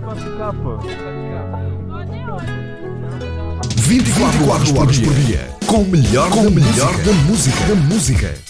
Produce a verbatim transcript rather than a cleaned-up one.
vinte e quatro horas por dia, com o melhor, com o melhor da música, da música.